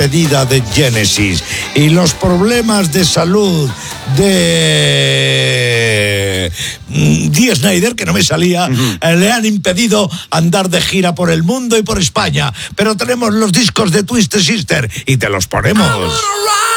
despedida de Genesis y los problemas de salud de Dee Snider, que no me salía, le han impedido andar de gira por el mundo y por España. Pero tenemos los discos de Twisted Sister y te los ponemos.